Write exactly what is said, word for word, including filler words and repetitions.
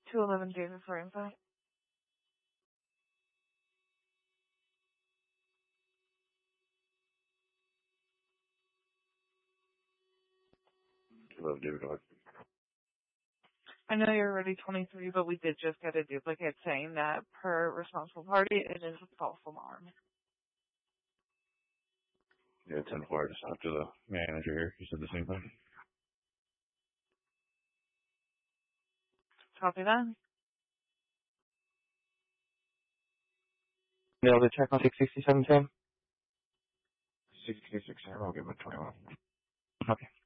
two eleven David for info. two eleven David, go ahead. I know you're already twenty-three, but we did just get a duplicate saying that per responsible party, it is a false alarm. Yeah, ten four, just talked to the manager here. He said the same thing. Copy that. No, the check on six sixty-seven ten? sixty-six, I'll give him a twenty-one. Okay.